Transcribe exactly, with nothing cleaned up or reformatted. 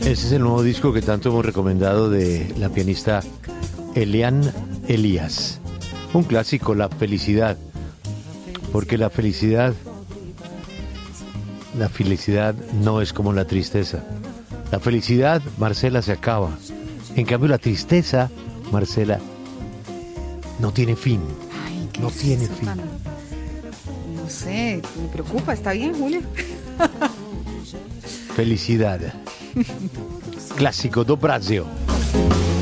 Ese es el nuevo disco que tanto hemos recomendado de la pianista Eliane Elias. Un clásico, La Felicidad. Porque la felicidad, la felicidad no es como la tristeza. La felicidad, Marcela, se acaba. En cambio, la tristeza, Marcela, no tiene fin. Ay, ¿qué no es tiene eso fin. tan- No sé, me preocupa. ¿Está bien, Julio? Felicidad. Clásico do Brasil.